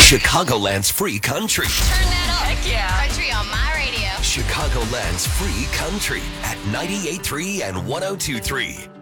Chicagoland's free country. Turn that up. Heck yeah. Country on my radio. Chicagoland's free country at 98.3 and 102.3.